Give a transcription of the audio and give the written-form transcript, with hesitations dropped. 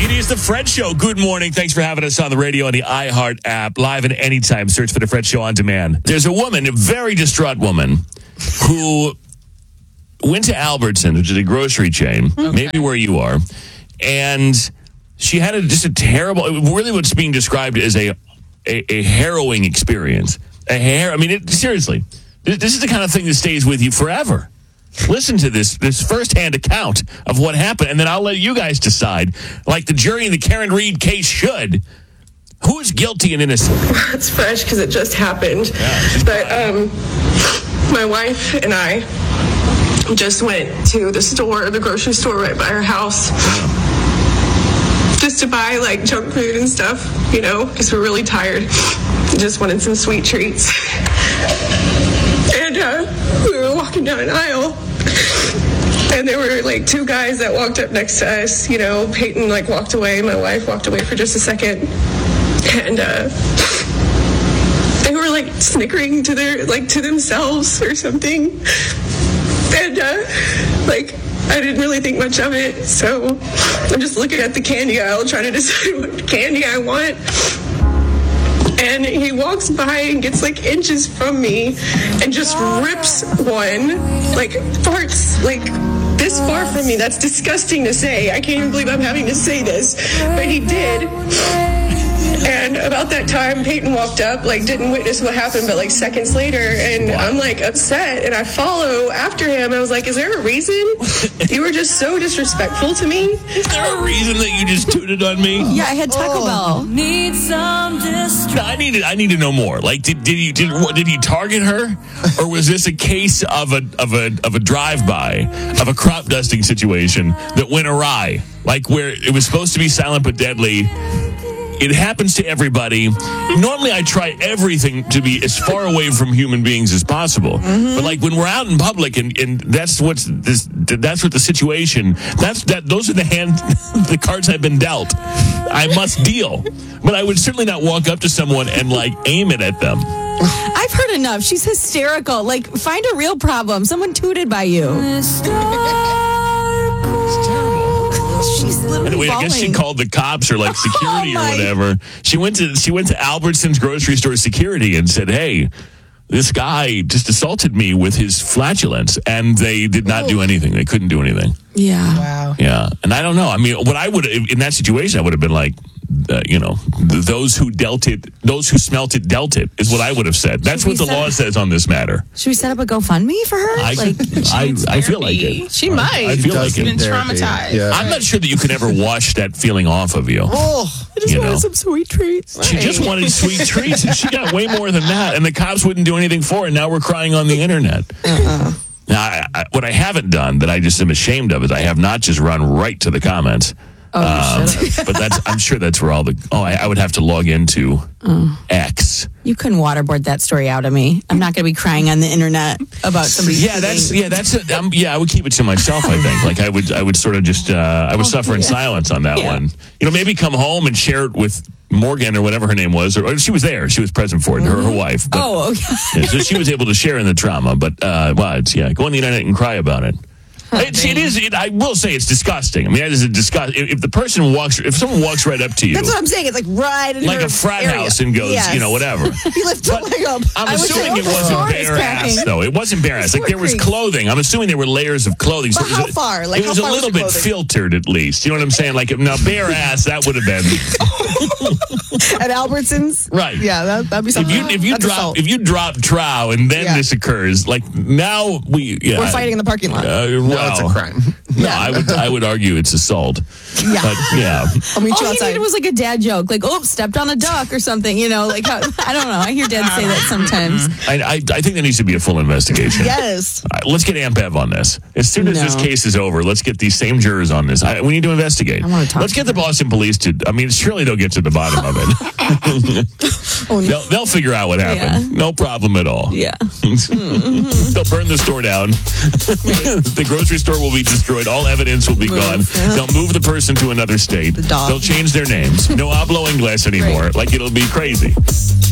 It is the Fred Show. Good morning. Thanks for having us on the radio on the iHeart app. Live and anytime. Search for the Fred Show on demand. There's a woman, a very distraught woman, who went to Albertsons, which is a grocery chain, maybe where you are, and she had just a terrible, really what's being described as a harrowing experience. Seriously, this is the kind of thing that stays with you forever. Listen to this firsthand account of what happened, and then I'll let you guys decide, like the jury in the Karen Reed case should, who is guilty and innocent. It's fresh because it just happened. Yeah, but my wife and I just went to the grocery store right by our house, just to buy like junk food and stuff, because we're really tired. Just wanted some sweet treats. And we were walking down an aisle, and there were like two guys that walked up next to us. Peyton walked away. My wife walked away for just a second, and they were snickering to themselves or something. And I didn't really think much of it, so I'm just looking at the candy aisle trying to decide what candy I want. And he walks by and gets inches from me and just rips one, farts this far from me. That's disgusting to say. I can't even believe I'm having to say this, but he did. And about that time, Peyton walked up, didn't witness what happened, but seconds later, and I'm upset, and I follow after him. I was like, is there a reason? You were just so disrespectful to me. Is there a reason that you just tooted on me? Yeah, I had Taco Bell. Need some I need to know more. Did he target her, or was this a case of a drive-by, of a crop dusting situation that went awry, where it was supposed to be silent but deadly? It happens to everybody. Normally, I try everything to be as far away from human beings as possible. Mm-hmm. But when we're out in public, and that's what the situation. Those are the cards I've been dealt. I must deal. But I would certainly not walk up to someone and aim it at them. I've heard enough. She's hysterical. Find a real problem. Someone tooted by you. She's literally anyway, I guess she called the cops or security or whatever. She went to Albertsons grocery store security and said, "Hey, this guy just assaulted me with his flatulence," and they did not do anything. They couldn't do anything. Yeah. Wow. Yeah, and I don't know. I mean, what I would in that situation, I would have been those who smelt it dealt it is what I would have said. That's what the law says on this matter. Should we set up a GoFundMe for her? I feel like it. She might. I feel like been it. traumatized. Yeah. I'm not sure that you can ever wash that feeling off of you. Oh, I just wanted some sweet treats. She just wanted sweet treats, and she got way more than that. And the cops wouldn't do anything for her. Now we're crying on the internet. Now, what I haven't done that I just am ashamed of is I have not just run right to the comments. But I'm sure that's where I would have to log into X. You couldn't waterboard that story out of me. I'm not going to be crying on the internet about somebody. I would keep it to myself. I think I would sort of just I would suffer in silence on that one. Maybe come home and share it with Morgan or whatever her name was, or she was there. She was present for it. Her wife. But, okay. So she was able to share in the trauma. But go on the internet and cry about it. I will say it's disgusting. I mean, that is a disgust. If someone walks right up to you, that's what I'm saying. It's right in a frat area. house and goes, whatever. You lift the leg up. I'm assuming it wasn't bare ass, though. It wasn't bare ass. There was clothing. I'm assuming there were layers of clothing. So how far? It was a little bit filtered, at least. You know what I'm saying? Now, bare ass, that would have been at Albertsons, right? Yeah, that'd be something. If you drop trow and then this occurs, now we're fighting in the parking lot. It's a crime. No, I would argue it's assault. Yeah. But, yeah. All he needed was a dad joke, stepped on a duck or something, I don't know. I hear dads say that sometimes. I think there needs to be a full investigation. Yes. Let's get AMPEV on this. As soon as this case is over, let's get these same jurors on this. We need to investigate. Let's get the Boston police surely they'll get to the bottom of it. They'll figure out what happened. Yeah. No problem at all. Yeah. They'll burn the store down. The grocery store will be destroyed. All evidence will be gone. They'll move the person to another state. They'll change their names. No hablo inglés anymore. It'll be crazy.